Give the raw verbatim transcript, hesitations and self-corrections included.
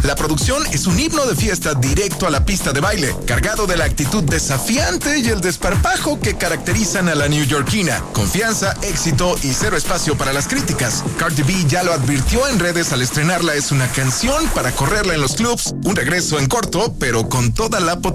La producción es un himno de fiesta directo a la pista de baile, cargado de la actitud desafiante y el desparpajo que caracterizan a la neoyorquina. Confianza, éxito y cero espacio para las críticas. Cardi B ya lo advirtió en redes al estrenarla. Es una canción para correrla en los clubs. Un regreso en corto, pero con toda la potencia